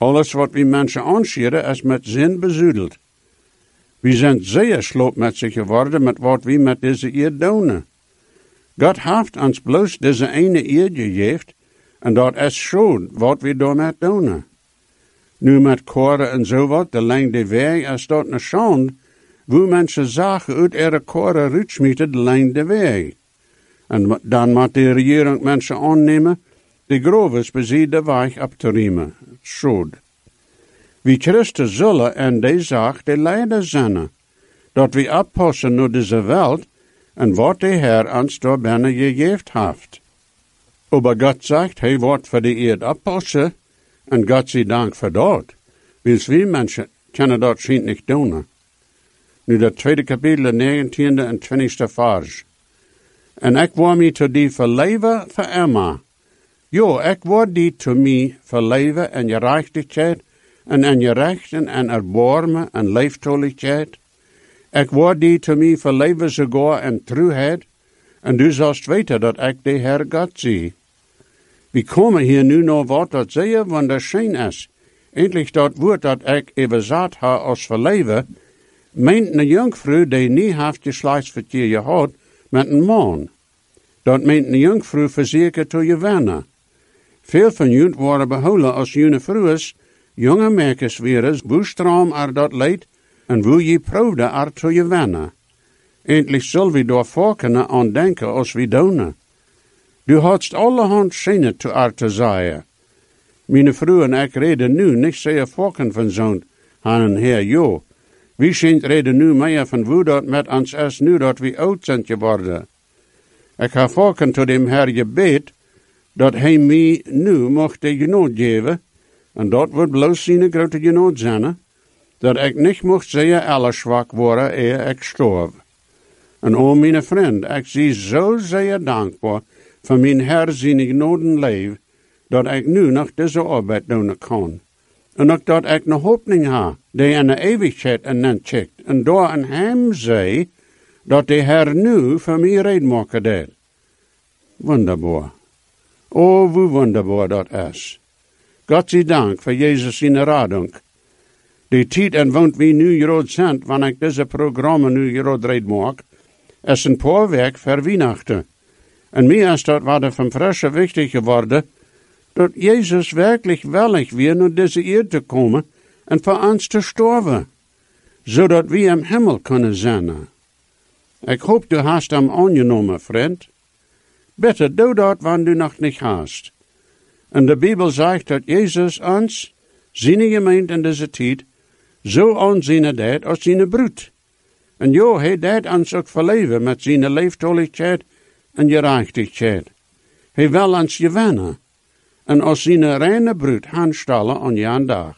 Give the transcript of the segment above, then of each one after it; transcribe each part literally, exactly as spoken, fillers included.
Alles wat we mensen aanscheren is met zin bezudeld. We zijn zeer sloopmetsig geworden met wat we met deze eer doen. God heeft ons bloos deze ene eer gegeven, en dat is schon wat we daarmee doen. Nu met koren en zo wat, de lengte weg, is dat een schande, wo mensen zaken uit ihre koren ruitsmieten de lengte weg. En dan moet de regering mensen aannemen, de groves bezien de weg op te riemen. Schuld. Wie Christen zullen en die zaak de leider zijn, dat we oppassen naar deze wereld en wat de Heer ons daar binnen gegeven heeft. Aber God zegt, hij wordt voor de eerd oppassen, en God zij dank voor dat. Wils wie mensen kunnen dat schijnt niet doen. Nu dat tweede kapitel, negentiende en twintigste vers. En ik word mij tot die verleven voor Emma. Jo, ik word die tot mij verleven en je rechtigheid, en en je rechten en erbarmen en leeftoligheid. Ik word die tot mij verleven sogar en truheid, en du zult weten dat ik de Heer God zie. We komen hier nu naar wat dat zeer wonderschijn is. Eindelijk dat woord dat ik even zat ha als verleven, meint een jongvrouw die niet heeft geslachtsverkeer gehad met een man. Dat meint een jongvrouw verzekerd tot je wennen. Veel van jullie worden behouden als jullie vrouwen, jonge merkers weer woestram er dat leid, en wo je proefde er tot je wennen. Eindelijk zullen we door voorkenen aan denken als we doen. Du hadst allerhand schijnen te er te zeggen. Mijn vrouw en ik reden nu niet zeer voorken van zo'n aan een heer jo. Wie schijnt reden nu meer van hoe dat met ons is nu dat we oud zijn geworden. Ik ga voorken tot dem Heer gebed, dat hij mij nu mocht de genoot geven, en dat wordt bloos zijn grote genoot zijn, dat ik niet mocht zeer alles zwak worden eer ik storf. En o mijn vriend, ik zie zo zeer dankbaar voor mijn Heer zijn genoten leven, dat ik nu nog deze arbeid doen kan. En ook dat ik een hoopning heb, die in de eeuwigheid en dan checkt, en door aan hem zei, dat de Heer nu voor mij reden maken deed. Wonderbaar. O, hoe wonderbaar dat is. God zij dank voor Jezus zijn radung. De tijd en woont wie nu groot zijn, wanneer ik deze programma nu groot red maak, is een paar weken voor Weihnachten. En mij is dat wat er van frische wichtig geworden, dat Jezus werkelijk willig weer naar deze eeuw te komen en voor ons te sterven, zodat we im Himmel kunnen zijn. Ik hoop du hast hem aangenomen, vriend. Bitte doe dat, wanneer du nog niet hast. En de Bijbel zegt dat Jezus ons, zijn gemeente in deze tijd, zo aanzien deed als zijn broed. En jo, hij deed ons ook verleven met zijn leeftoligheid en gerechtigheid. Hij wil ons gewinnen. En als zijn reine broed handstellen aan jan dag.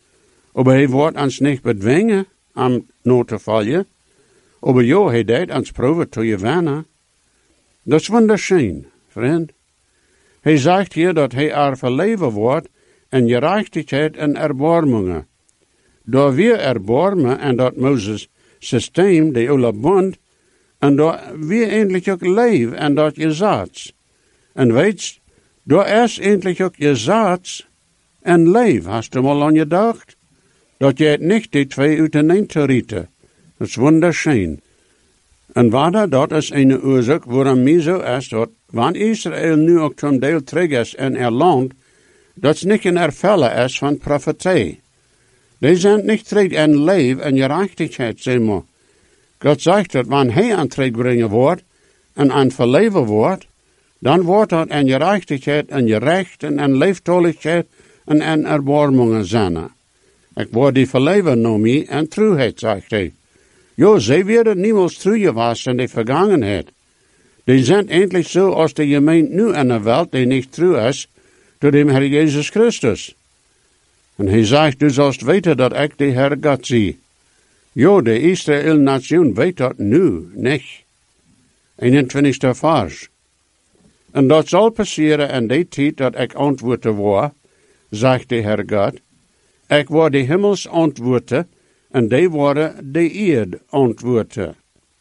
Aber hij wordt ons niet bedwingen om no te vallen. Aber jo, hij deed ons proeven te gewinnen. Dat is wonderschijn, vriend. Hij zegt hier dat hij er verleven wordt en gerechtigheid en erbarmingen. Door weer erbarmen en dat Moses systeem, de oude bond, en door weer eindelijk ook leven en dat je zaad. En weet, door is eindelijk ook je zaad en leven. Hast du mal aan je gedacht? Dat je het niet die twee uit de te rieten. Dat is wonderschijn. En wat dat is een oorzaak waarom mij zo is, dat wanneer Israël nu ook zo'n deel terug is in er land, dat het niet een ervellen is van profetie. Die zijn niet terug in leven en gerechtigheid, zeg maar. God zegt dat wanneer hij aan terugbrengen wordt en aan verleven wordt, dan wordt dat in gerechtigheid en gerechten en leeftoligheid en in erbarmingen zijn. Ik word die verleven naar mij en truheid, zegt hij. Jo, zij werden niemals trouw geweest in de vergangenheid. Die zijn eindelijk zo als de gemeente nu in de wereld die niet trouw is, door de Heer Jezus Christus. En hij zegt, du zult weten dat ik de Heer God zie. Jo, de Israël-nation weet dat nu niet. eenentwintigste vers. En dat zal passeren in die tijd dat ik antwoorden word, zegt de Heer God. Ik word de hemels antwoorden, en die worden de eerd antwoorden.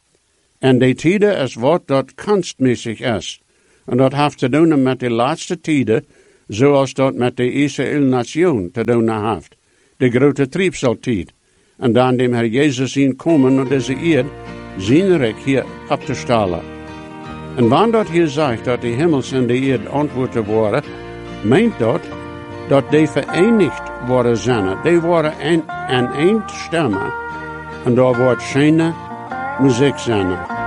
En die tijden is wat dat kunstmäßig is. En dat heeft te doen met de laatste tijden, zoals dat met de Israël-nation te doen heeft, de grote triebseltijd, en dan dem Herr Jezus zien komen naar deze eerd, zijn rijk hier op te stellen. En wanneer dat hier zegt dat de hemels en de eerd antwoorden worden, meint dat dat die verenigd worden zijn. Die worden een, een eind stemmen. En daar wordt geen muziek zijn.